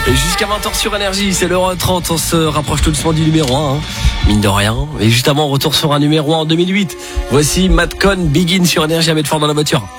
Et jusqu'à 20h sur Énergie, c'est l'heure 30, on se rapproche tout doucement du numéro 1, hein, mine de rien. Et juste avant, on retourne sur un numéro 1 en 2008. Voici Madcon, Begin sur Énergie à mettre fort dans la voiture.